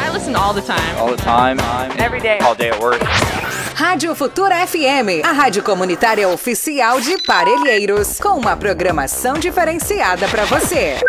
I listen all the time. All the time. Every day. All day at work. Rádio Futura FM, a rádio comunitária oficial de Parelheiros, com uma programação diferenciada para você.